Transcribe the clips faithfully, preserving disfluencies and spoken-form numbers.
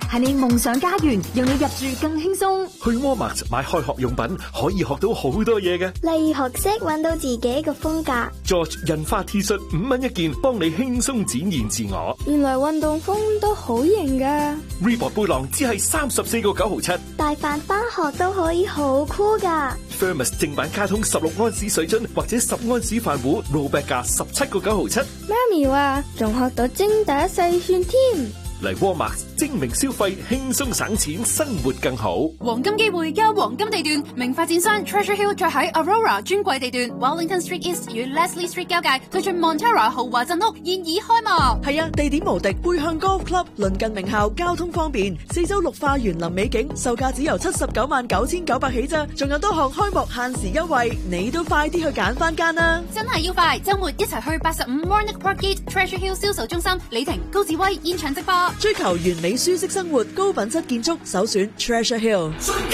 係你夢想家園，讓你入住更輕鬆。 去 Walmart 買開學用品可以學到好多嘢嘅， 例如學識揾到自己個風格。 George 印花 T 恤五蚊一件，幫你輕鬆展現自我。 原來運動風都好型噶。 Reebok 背囊只係三十四個九毫七， 帶飯返學都可以好酷噶。 Thermos 正版卡通十六安士水樽或者十安士飯壺 ，rollback 價十七個九毫七。 媽咪話仲學到精打細算添。 嚟 Walmart 精明消費，輕鬆省錢，生活更好。 黃金機會加黃金地段，名發展商 Treasure Hill 再喺 Aurora 專櫃地段 Wellington Street East 與 Leslie Street 交界，對住 Montara 豪華鎮屋現已開幕。 係啊，地點無敵，背向 Golf Club，鄰近名校，交通方便，四周綠化園林美景，售價只由七十九萬九千九百起咋，仲有多項開幕限時優惠，你都快啲去揀翻間啦！ 真係要快，周末一齊去八十五 Warnock Park Gate Treasure Hill 銷售中心，李婷、高志威現場直播。 追求完美舒適生活，高品質建築，首選 Treasure Hill。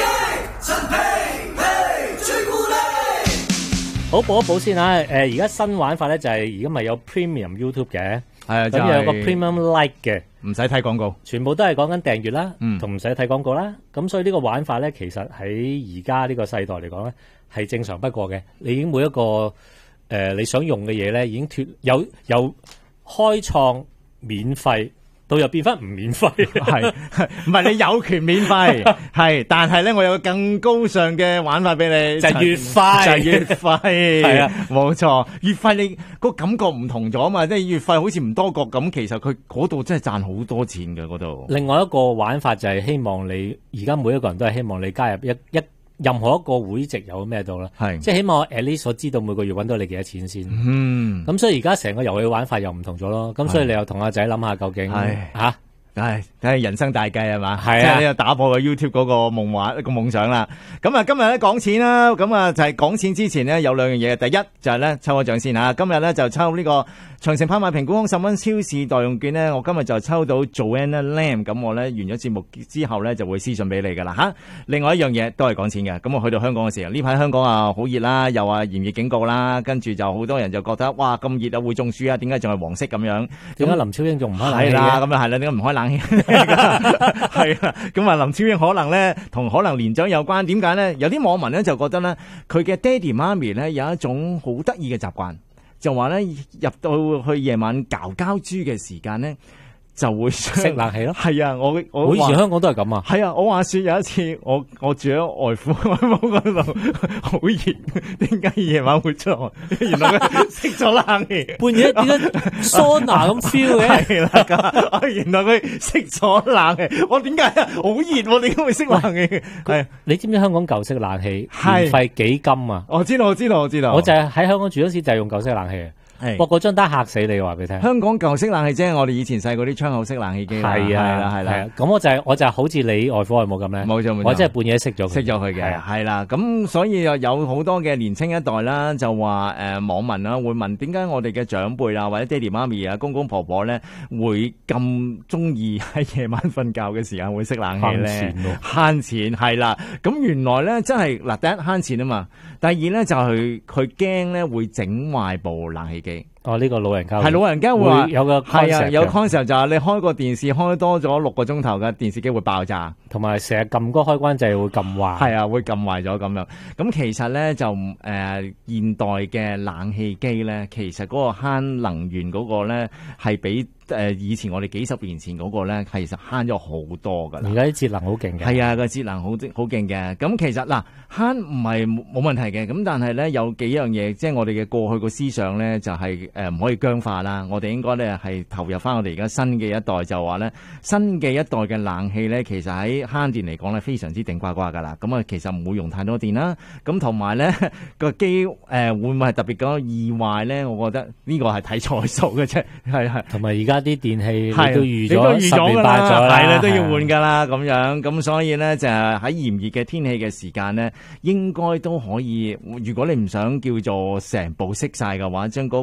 好，補一補先啊！誒，而家新玩法咧就係而家咪有 Premium YouTube 嘅， 係啊， 咁有個 Premium Like 嘅， 唔使睇廣告， 全部都係講緊訂閱啦， 嗯， 同唔使睇廣告啦。咁所以呢個玩法咧，其實喺而家呢個世代嚟講咧，係正常不過嘅。你已經每一個誒、呃、你想用嘅嘢咧，已經脫有有開創免費。到又變翻唔免費， 係唔係你有權免費？係，但係咧我有個更高尚嘅玩法俾你， 就係月費， 就係月費，係啊， 冇錯，月費你個感覺唔同咗嘛，即係月費好似唔多覺咁，其實佢嗰度真係賺好多錢嘅嗰度。 另外一個玩法就係希望你而家每一個人都係希望你加入一一。任何一個會籍有咩到啦，係即係起碼我 at least 所知道每個月揾到你幾多錢先。 嗯， 咁所以而家成個遊戲玩法又唔同咗咯。咁所以你又同阿仔諗下究竟嚇， 唉，梗係人生大計係嘛？ 係啊， 即係你又打破個 YouTube 嗰個夢幻一個夢想啦。咁啊，今日咧講錢啦，咁啊就係講錢之前呢，有兩樣嘢，第一就係咧抽個獎先嚇。今日咧就抽呢個長城拍賣評估空十蚊超市代用券咧，我今日就抽到 Joanna Lam， 咁我咧完咗節目之後咧就會私信俾你噶啦嚇。另外一樣嘢都係講錢嘅，咁我去到香港嘅時候，呢排香港啊好熱啦，又話炎熱警告啦，跟住就好多人就覺得哇咁熱啊會中暑啊，點解仲係黃色咁樣？ 點解林超英仲唔開冷氣？ 係啦，咁啊係啦，點解唔開冷氣？係啦，咁啊林超英可能咧同可能年長有關，點解咧？有啲網民咧就覺得咧，佢嘅爹哋媽咪咧有一種好得意嘅習慣。就話咧入到去夜晚搞膠豬嘅時間咧，就會熄冷氣咯。 係啊，我我我以前香港都係咁啊。 係啊，我話說有一次我我住喺外父外母嗰度，好熱，點解夜晚會出汗？原來佢熄咗冷氣， 半夜點解桑拿咁 feel 嘅？ 係啦，原來佢熄咗冷氣。我點解啊？好熱，點解會熄冷氣？係你知唔知香港舊式冷氣電費幾金啊？ 我知道，我知道，我知道。 我就係喺香港住嗰時就係用舊式冷氣。不過嗰張單嚇死你，話俾你聽。 香港舊式冷氣即係我哋以前細嗰啲窗口式冷氣機。 係啊，係啦，係啦。咁我就係我就係好似你外父外母咁咧。 冇錯冇錯。 我真係半夜熄咗佢。 熄咗佢嘅，係啦。咁所以又有好多嘅年青一代啦，就話誒網民啦會問點解我哋嘅長輩啊或者爹哋媽咪啊公公婆婆咧會咁中意喺夜晚瞓覺嘅時間會熄冷氣咧？慳錢咯，慳錢係啦。咁原來咧真係嗱，第一慳錢啊嘛，第二咧就係佢驚咧會整壞部冷氣機。 哦，呢、這個老人家係老人家會話有個係啊，有 concept 就係你開個電視開多咗六個鐘頭嘅電視機會爆炸， 同埋成日撳嗰個開關掣會撳壞，係啊，會撳壞咗咁樣。咁其實咧就誒、呃、現代嘅冷氣機咧，其實嗰個慳能源嗰個咧係比誒以前我哋幾十年前嗰個咧，其實慳咗好多噶啦。 而家啲節能好勁嘅， 係啊，個節能好好勁嘅。咁其實嗱慳唔係冇問題嘅，咁但係咧有幾樣嘢，即係我哋嘅過去個思想咧就係、是。誒唔可以僵化啦！我哋應該咧係投入翻我哋而家新嘅一代，就話咧新嘅一代嘅冷氣咧，其實喺慳電嚟講咧非常之頂呱呱噶啦。咁啊，其實唔會用太多電啦。咁同埋咧個機誒會唔會係特別講意外咧？我覺得呢個係睇彩數嘅啫，係係。同埋而家啲電器你都預咗十年八載啦，係啦都要換噶啦咁樣。咁所以咧就係喺炎熱嘅天氣嘅時間咧，應該都可以。如果你唔想叫做成部熄晒嘅話，將嗰個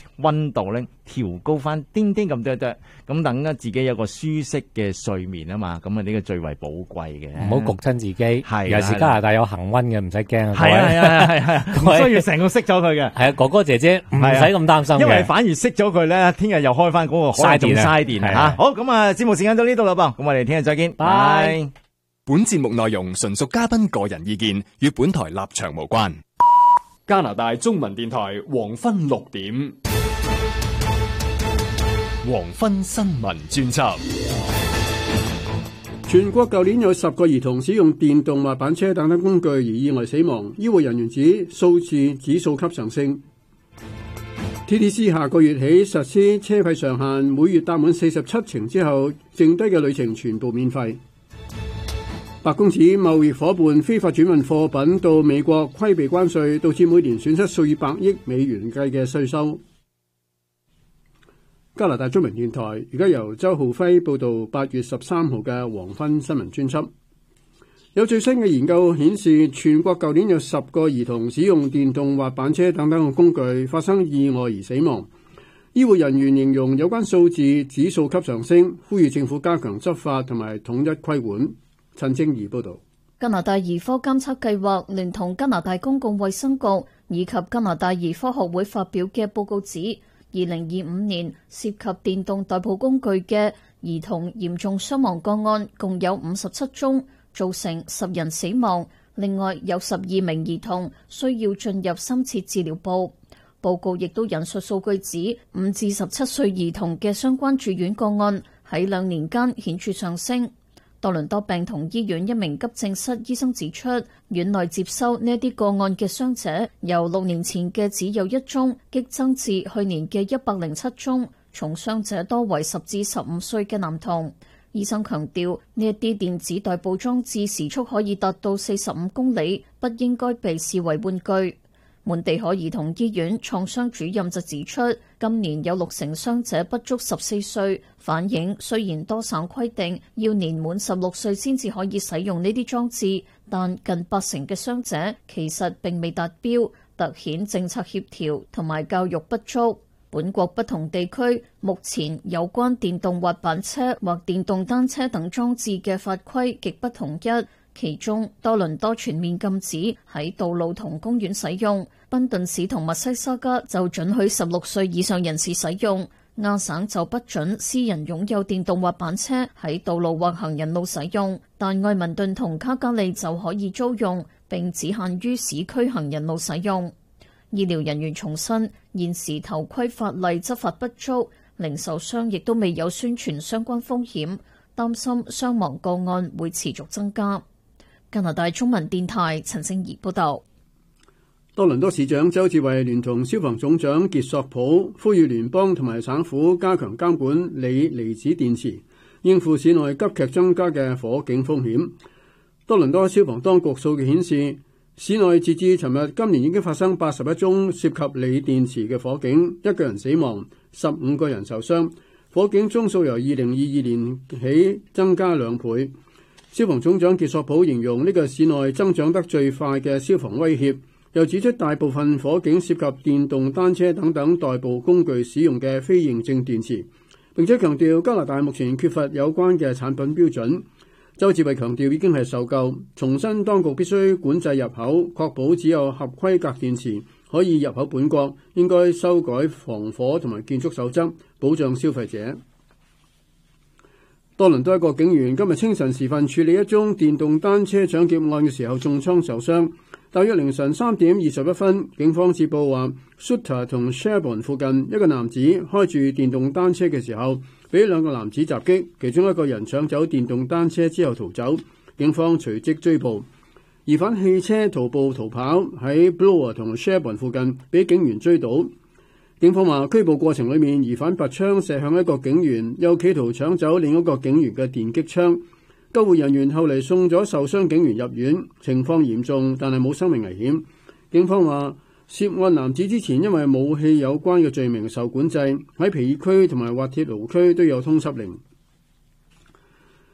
溫度咧調高翻啲啲咁多多，咁等咧自己有個舒適嘅睡眠啊嘛，咁啊呢個最為寶貴嘅。 唔好焗親自己。 係， 尤其是加拿大有恒溫嘅，唔使驚啊。 係啊係啊係啊，唔需要成個熄咗佢嘅。 係啊，哥哥姐姐唔使咁擔心嘅， 因為反而熄咗佢咧，聽日又開翻嗰個嘥電啊， 嘥電啊。好，咁啊節目時間到呢度啦噃，咁我哋聽日再見，拜。 本節目內容純屬嘉賓個人意見，與本台立場無關。 加拿大中文電台黃昏六點， 黃昏新聞專輯。 全國舊年有十個兒童使用電動滑板車等等工具而意外死亡，醫護人員指數字指數級上升。T T C 下個月起實施車費上限，每月搭滿四十七程之後，剩低嘅旅程全部免費。白宮指貿易夥伴非法轉運貨品到美國規避關稅，導致每年損失數以百億美元計嘅稅收。加拿大中文電台而家由周浩輝報道八月十三號嘅黃昏新聞專輯。有最新嘅研究顯示，全國舊年有十個兒童使用電動滑板車等等嘅工具發生意外而死亡。醫護人員形容有關數字指數級上升，呼籲政府加強執法同埋統一規管。陳晶儀報道。 加拿大兒科監測計劃聯同加拿大公共衛生局以及加拿大兒科學會發表嘅報告指，二零二五年涉及電動代步工具嘅兒童嚴重傷亡個案共有五十七宗，造成十人死亡。另外有十二名兒童需要進入深切治療部。報告亦都引述數據指，五至十七歲兒童嘅相關住院個案喺兩年間顯著上升。多倫多病童醫院一名急症室醫生指出，院內接收呢啲個案嘅傷者由六年前嘅只有一宗，激增至去年嘅一百零七宗，重傷者多為十至十五歲嘅男童。醫生強調，呢一啲電子代步裝置時速可以達到四十五公里，不應該被視為玩具。滿地可兒童醫院創傷主任就指出，今年有六成傷者不足十四歲，反映雖然多省規定要年滿十六歲先至可以使用呢啲裝置，但近八成嘅傷者其實並未達標，凸顯政策協調同埋教育不足。本國不同地區目前有關電動滑板車或電動單車等裝置嘅法規極不統一。其中多倫多全面禁止喺道路同公園使用，賓頓市同密西沙加就准許十六歲以上人士使用，亞省就不准私人擁有電動滑板車喺道路或行人路使用，但愛民頓同卡加利就可以租用，並只限於市區行人路使用。醫療人員重申，現時頭盔法例執法不足，零售商亦都未有宣傳相關風險，擔心傷亡個案會持續增加。加拿大中文電台陳聖儀報道。 多倫多市長周志偉聯同消防總長傑索普呼籲聯邦同埋省府加強監管鋰離子電池，應付市內急劇增加嘅火警風險。多倫多消防當局數據顯示，市內截至尋日今年已經發生八十一宗涉及鋰電池嘅火警，一個人死亡，十五個人受傷。火警宗數由二零二二年起增加兩倍。消防總長傑索普形容呢個市內增長得最快嘅消防威脅，又指出大部分火警涉及電動單車等等代步工具使用嘅非認證電池，並且強調加拿大目前缺乏有關嘅產品標準。周志偉強調已經係受夠，重申當局必須管制入口，確保只有合規格電池可以入口本國，應該修改防火同埋建築守則，保障消費者。多倫多一個警員今日清晨時分處理一宗電動單車搶劫案嘅時候中槍受傷。大約凌晨三點二十一分，警方接報話 Sutter 同 Sherbourne 附近一個男子開住電動單車嘅時候，俾兩個男子襲擊，其中一個人搶走電動單車之後逃走，警方隨即追捕。疑犯汽車徒步逃跑，喺 Bloor 同 Sherbourne 附近俾警員追到。警方話拘捕過程裏面，疑犯拔槍射向一個警員，又企圖搶走另一個警員嘅電擊槍。救護人員後嚟送咗受傷警員入院，情況嚴重，但係冇生命危險。警方話涉案男子之前因為武器有關嘅罪名受管制，喺皮爾區同埋滑鐵盧區都有通緝令。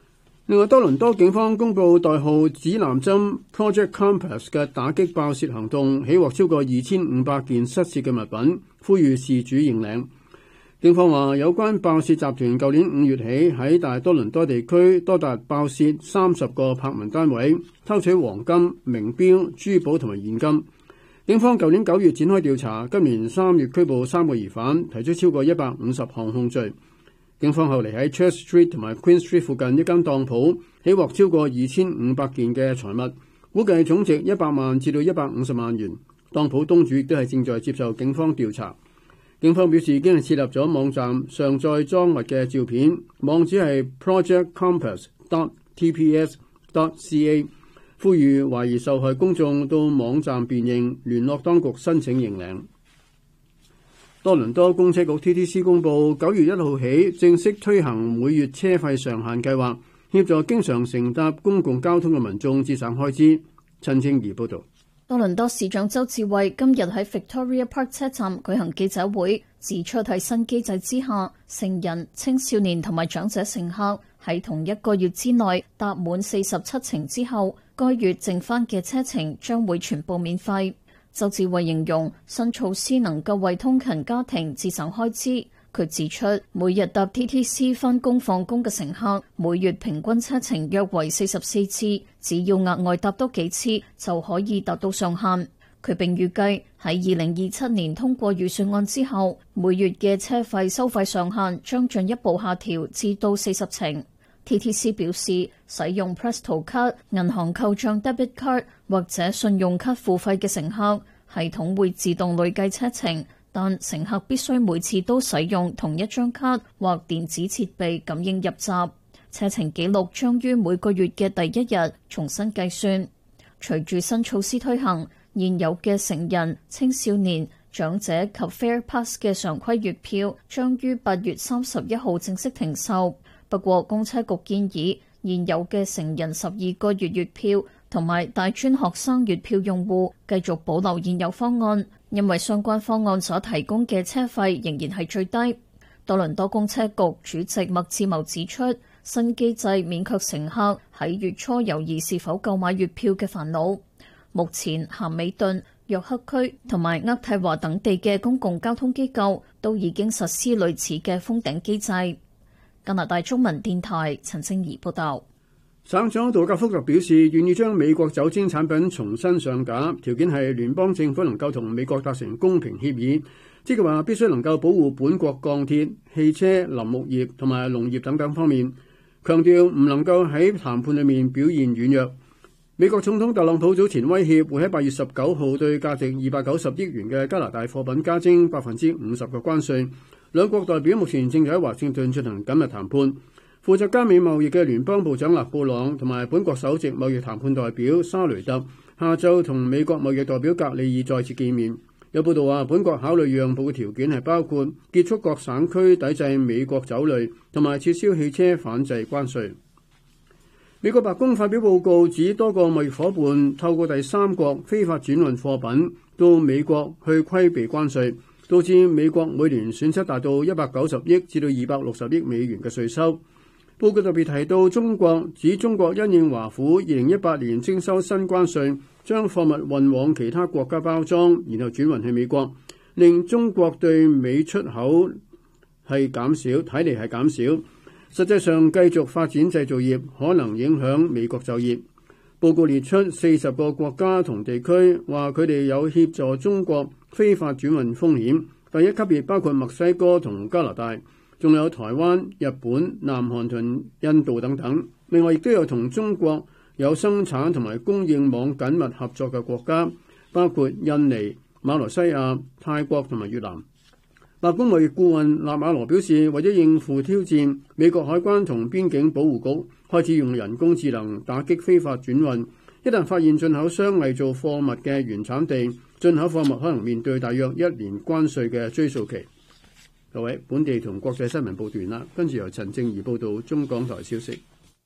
另外，多倫多警方公布代號指南針 Project Compass 嘅打擊爆竊行動，起獲超過二千五百件失竊嘅物品，呼籲事主認領。警方話，有關爆竊集團舊年五月起喺大多倫多地區多達爆竊三十個柏文單位，偷取黃金、名錶、珠寶同埋現金。警方舊年九月展開調查，今年三月拘捕三個疑犯，提出超過一百五十項控罪。警方後嚟喺 Church Street 同埋 Queen Street 附近一間當鋪起獲超過二千五百件嘅財物，估計總值一百萬至到一百五十萬元。當鋪東主亦都係正在接受警方調查。警方表示已經係設立咗網站上載贓物嘅照片，網址係 project compass dot t p s dot c a， 呼籲懷疑受害公眾到網站辨認，聯絡當局申請認領。多倫多公車局 T T C 公佈，九月一號起正式推行每月車費上限計劃，協助經常乘搭公共交通嘅民眾節省開支。陳清儀報導。 多倫多市長周志偉今日喺 Victoria Park 車站舉行記者會，指出喺新機制之下，成人、青少年同埋長者乘客喺同一個月之內搭滿四十七程之後，該月剩翻嘅車程將會全部免費。周志偉形容新措施能夠為通勤家庭節省開支。佢指出，每日搭 T T C 返工放工嘅乘客，每月平均車程約為四十四次，只要額外搭多幾次就可以達到上限。佢並預計喺二零二七年通過預算案之後，每月嘅車費收費上限將進一步下調至到四十程。T T C 表示，使用 Presto 卡、銀行扣帳 Debit Card 或者信用卡付費嘅乘客，系統會自動累計車程，但乘客必須每次都使用同一張卡或電子設備感應入閘。車程記錄將於每個月嘅第一日重新計算。隨住新措施推行，現有嘅成人、青少年、長者及 Fare Pass 嘅常規月票將於八月三十一號正式停售。不過，公車局建議現有嘅成人十二個月月票同埋大專學生月票用戶繼續保留現有方案，因為相關方案所提供嘅車費仍然係最低。多倫多公車局主席麥志謀指出，新機制免卻乘客喺月初猶豫是否購買月票嘅煩惱。目前咸美頓、約克區同埋渥太華等地嘅公共交通機構都已經實施類似嘅封頂機制。加拿大中文電台陳清儀報道。 省長杜格福特表示，願意將美國酒精產品重新上架，條件係聯邦政府能夠同美國達成公平協議，即係話必須能夠保護本國鋼鐵、汽車、林木業同埋農業等等方面，強調唔能夠喺談判裏面表現軟弱。美國總統特朗普早前威脅會喺八月十九號對價值二百九十億元嘅加拿大貨品加徵百分之五十嘅關稅。兩國代表目前正在喺華盛頓進行緊密談判。負責加美貿易嘅聯邦部長勒布朗同埋本國首席貿易談判代表沙雷特下晝同美國貿易代表格里爾再次見面。有報道話，本國考慮讓步嘅條件係包括結束各省區抵制美國酒類同埋撤銷汽車反制關稅。美國白宮發表報告指，多個貿易夥伴透過第三國非法轉運貨品到美國去規避關稅，導致美國每年損失達到一百九十億至到二百六十億美元嘅稅收。報告特別提到中國，指中國因應華府二零一八年徵收新關稅，將貨物運往其他國家包裝，然後轉運去美國，令中國對美出口係減少，睇嚟係減少。實際上繼續發展製造業，可能影響美國就業。報告列出四十個國家同地區，話佢哋有協助中國非法轉運風險。第一級別包括墨西哥同加拿大，仲有台灣、日本、南韓同印度等等。另外亦都有同中國有生產同埋供應網緊密合作嘅國家，包括印尼、馬來西亞、泰國同埋越南。白宮貿易顧問納瓦羅表示，為咗應付挑戰，美國海關同邊境保護局開始用人工智能打擊非法轉運。一旦發現進口商偽造貨物嘅原產地，進口貨物可能面對大約一年關稅嘅追溯期。各位，本地同國際新聞報完啦，跟住由陳正儀報道中港台消息。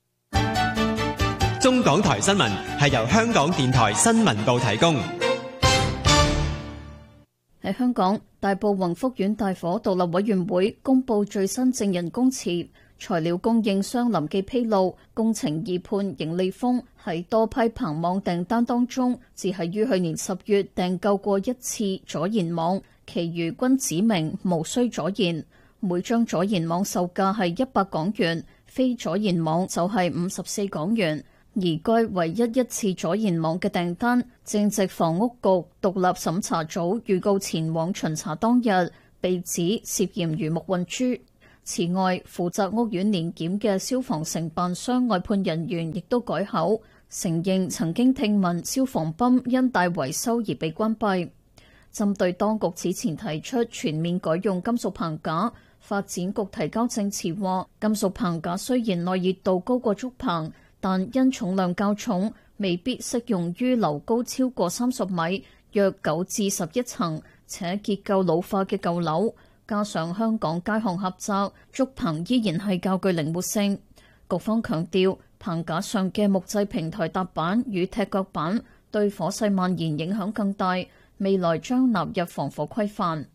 中港台新聞係由香港電台新聞部提供。 喺香港，大埔宏福苑大火獨立委員會公布最新證人供詞， 材料供應商林記披露，工程二判盈利豐喺多批棚網訂單當中，只係於去年十月訂購過一次阻燃網，其餘均指明無需阻燃。每張阻燃網售價係一百港元，非阻燃網就係五十四港元。而該唯一一次阻燃網嘅訂單，正值房屋局獨立審查組預告前往巡查當日，被指涉嫌魚目混珠。此外，負責屋苑年檢嘅消防承辦商外判人員亦都改口，承認曾經聽聞消防泵因大維修而被關閉。針對當局此前提出全面改用金屬棚架，發展局提交證詞話，金屬棚架雖然耐熱度高過竹棚，但因重量較重，未必適用於樓高超過三十米、約九至十一層且結構老化嘅舊樓。加上香港街巷狹窄，竹棚依然係較具靈活性。局方強調，棚架上嘅木製平台踏板與踢腳板對火勢蔓延影響更大，未來將納入防火規範。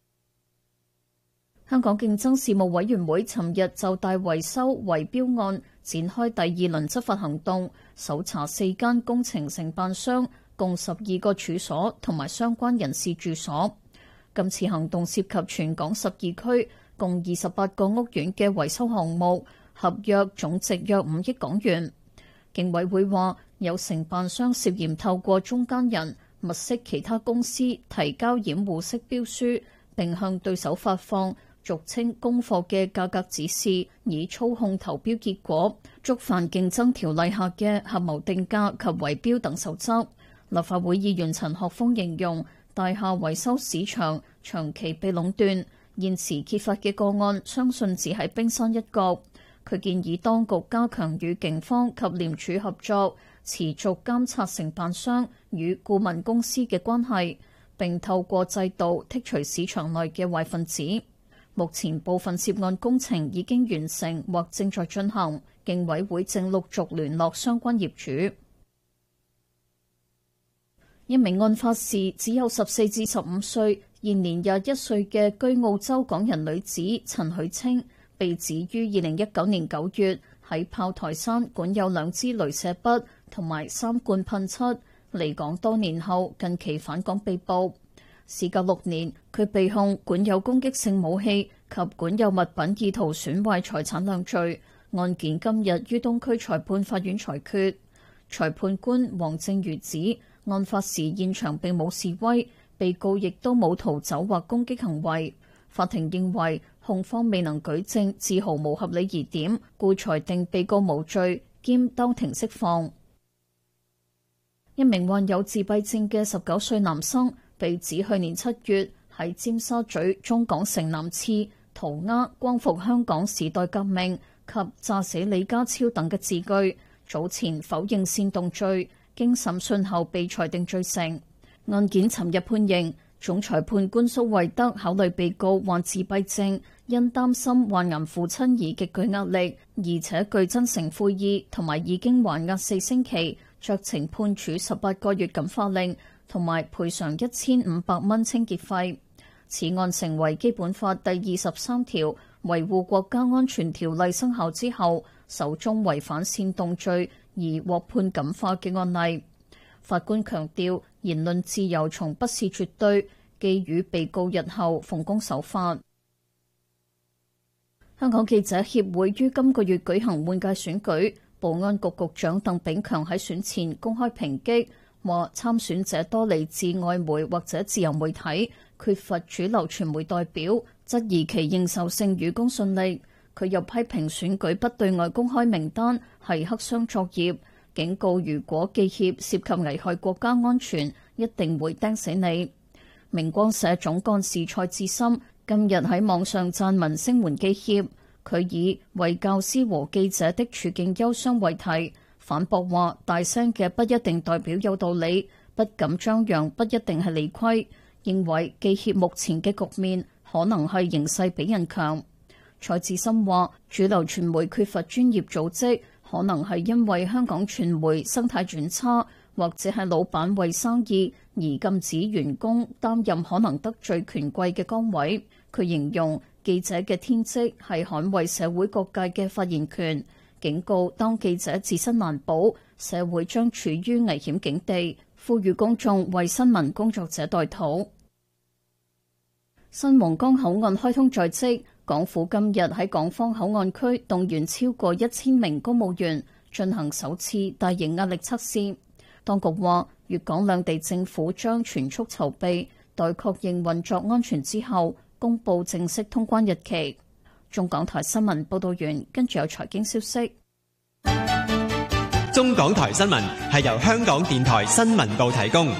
香港競爭事務委員會尋日就大維修圍標案展開第二輪執法行動，搜查四間工程承辦商共十二個處所同埋相關人士住所。今次行動涉及全港十二區共二十八個屋苑嘅維修項目，合約總值約五億港元。競委會話，有承辦商涉嫌透過中間人物色其他公司提交掩護式標書，並向對手發放俗稱供貨嘅價格指示，以操控投標結果，觸犯競爭條例下嘅合謀定價及圍標等守則。立法會議員陳學鋒形容，大廈維修市場長期被壟斷，現時揭發嘅個案相信只係冰山一角。佢建議當局加強與警方及廉署合作，持續監察承辦商與顧問公司嘅關係，並透過制度剔除市場內嘅壞分子。目前部分涉案工程已經完成或正在進行，競委會正陸續聯絡相關業主。一名案發時只有十四至十五歲，現年廿一歲嘅居澳洲港人女子陳許清，被指於二零一九年九月喺炮台山管有兩支鐳射筆同埋三罐噴漆，離港多年後近期返港被捕。事隔六年，佢被控管有攻擊性武器及管有物品意圖損壞財產兩罪。案件今日於東區裁判法院裁決。裁判官黃正如指，案發時現場並冇示威，被告亦都冇逃走或攻擊行為。法庭認為控方未能舉證，自毫無合理疑點，故裁定被告無罪，兼當庭釋放。一名患有自閉症嘅十九歲男生，被指去年七月喺尖沙咀中港城南廁塗鴉光復香港時代革命及炸死李家超等嘅字句，早前否認煽動罪，經審訊後被裁定罪成。案件尋日判刑，總裁判官蘇惠德考慮被告患自閉症，因擔心患癌父親而極具壓力，而且具真誠悔意，同埋已經還押四星期，酌情判處十八個月感化令，同埋賠償一千五百蚊清潔費。此案成為基本法第二十三條維護國家安全條例生效之後，首宗違反煽動罪而獲判感化嘅案例。法官強調，言論自由從不是絕對，寄予被告日後奉公守法。香港記者協會於今個月舉行換屆選舉，保安局局長鄧炳強喺選前公開抨擊，話參選者多嚟自外媒或者自由媒體，缺乏主流傳媒代表，質疑其認受性與公信力。佢又批評選舉不對外公開名單係黑箱作業，警告如果記協涉及危害國家安全，一定會釘死你。明光社總幹事蔡志森今日喺網上撰文聲援記協，佢以為教師和記者的處境憂傷為題，反駁話大聲嘅不一定代表有道理，不敢張揚不一定係理虧，認為記協目前嘅局面可能係形勢比人強。蔡志森話主流傳媒缺乏專業組織，可能係因為香港傳媒生態轉差，或者係老闆為生意而禁止員工擔任可能得罪權貴嘅崗位。佢形容記者嘅天職係捍衛社會各界嘅發言權，警告當記者自身難保，社會將處於危險境地，呼籲公眾為新聞工作者代禱。新皇崗口岸開通在即，港府今日喺港方口岸區動員超過一千名公務員進行首次大型壓力測試。當局話，粵港兩地政府將全速籌備，待確認運作安全之後，公佈正式通關日期。中港台新聞報道完，跟住有財經消息。 中港台新聞係由香港電台新聞部提供。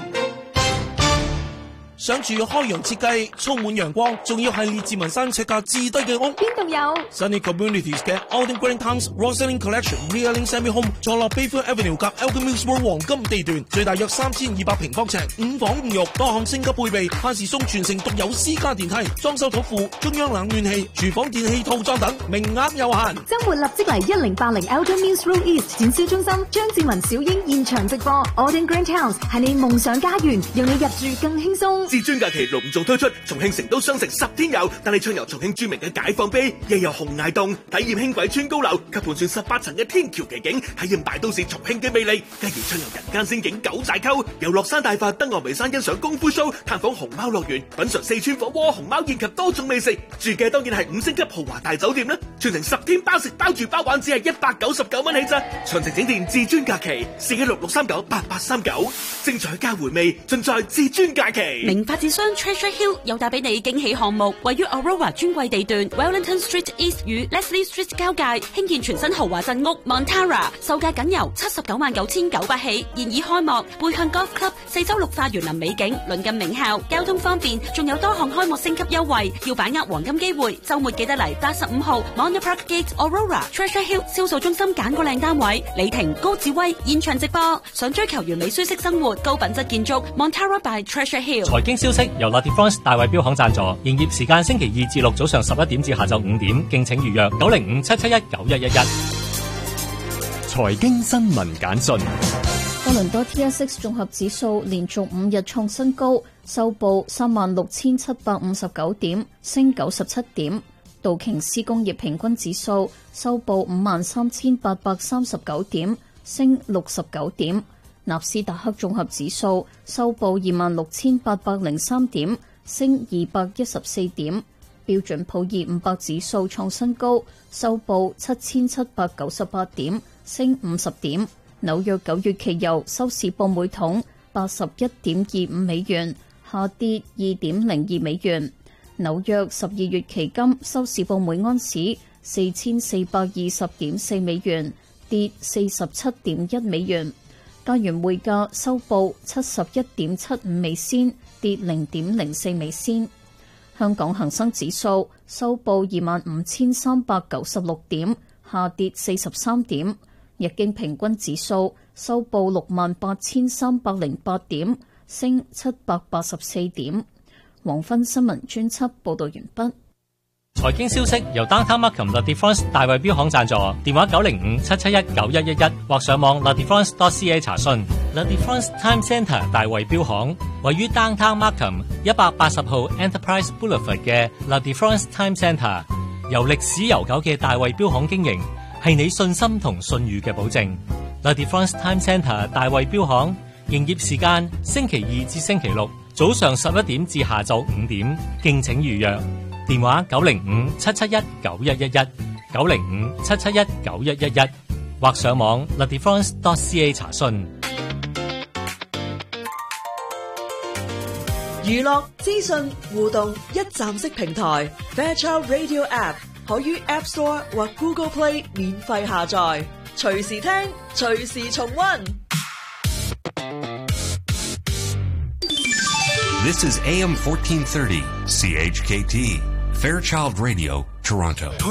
想住開揚設計，充滿陽光，仲要係列治文山尺價至低嘅屋。 邊度有 Sunny Communities 嘅 Alden Green Towns Roseland Collection Realing Semi Home 坐落 Bayfield Avenue 及 Elgin Mills Road 黃金地段，最大約三千二百平方尺，五房五浴，多項升級配備，萬事松全城獨有私家電梯，裝修土庫，中央冷暖氣，廚房電器套裝等，名額有限。 周末立即嚟一零八零 Elgin Mills Road East 展銷中心，張志文小英現場直播。Alden Green Towns 係你夢想家園，讓你入住更輕鬆。 至尊假期隆重推出重慶成都雙城十天遊，帶你暢遊重慶著名嘅解放碑，又有紅崖洞，體驗輕軌穿高樓及盤旋十八層嘅天橋奇景，體驗大都市重慶嘅魅力。繼而暢遊人間仙境九寨溝，遊樂山大佛登岸眉山欣賞功夫 show，探訪熊貓樂園，品嘗四川火鍋、熊貓宴及多種美食。住嘅當然係五星級豪華大酒店啦，全程十天包食包住包玩，只係一百九十九蚊起咋。詳情請電至尊假期四一六六三九八八三九，精彩加回味盡在至尊假期。 名發展商 Treasure Hill 又帶俾你驚喜項目，位於 Aurora 專櫃地段 Wellington Street East 與 Leslie Street 交界，興建全新豪華鎮屋 Montara， 售價僅由七十九萬九千九百起，現已開幕。背向 Golf Club 四周綠化園林美景，鄰近名校，交通方便，仲有多項開幕升級優惠，要把握黃金機會。周末記得嚟八十五號 Mona Park Gate Aurora Treasure Hill 銷售中心揀個靚單位。李婷、高志威現場直播。想追求完美舒適生活、高品質建築 Montara by Treasure Hill。 財經消息由 Lucky France 大衛標行贊助，營業時間星期二至六早上十一點至下晝五點，敬請預約九零五七七一九一一一。 財經新聞簡訊。 多倫多 T S X 綜合指數連續五日創新高，收報三萬六千七百五十九點，升九十七點。道瓊斯工業平均指數收報五萬三千八百三十九點，升六十九點。納斯達克綜合指數收報二萬六千八百零三點，升二百一十四點。標準普爾五百指數創新高，收報七千七百九十八點，升五十點。紐約九月期油收市報每桶八十一點二五美元，下跌二點零二美元。紐約十二月期金收市報每安士四千四百二十點四美元，跌四十七點一美元。加元匯價收報七十一點七五美仙，跌零點零四美仙。香港恒生指數收報二萬五千三百九十六點，下跌四十三點。日經平均指數收報六萬八千三百零八點，升七百八十四點。黃昏新聞專輯報道完畢。 財經消息由 Downtown Markham La Defense 大衛標行贊助，電話九零五七七一九一一一或上網 La Defense dot C A 查詢。La Defense Time Centre 大衛標行位於 Downtown Markham 一百八十號 Enterprise Boulevard 嘅 La Defense Time Centre， 由歷史悠久嘅大衛標行經營，係你信心同信譽嘅保證。La Defense Time Centre 大衛標行營業時間星期二至星期六早上十一點至下晝五點，敬請預約。電話九零五七七一九一一一，九零五七七一九一一一，或上網 La Defense dot C A 查詢。 娛樂資訊互動一站式平台 Fairchild Radio App 可於 App Store 或 Google Play 免費下載，隨時聽，隨時重溫。 This is A M fourteen thirty C H K T Fairchild Radio, Toronto.